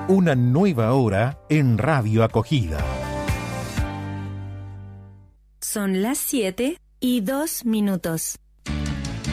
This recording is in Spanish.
Una nueva hora en Radio Acogida. Son las 7:02.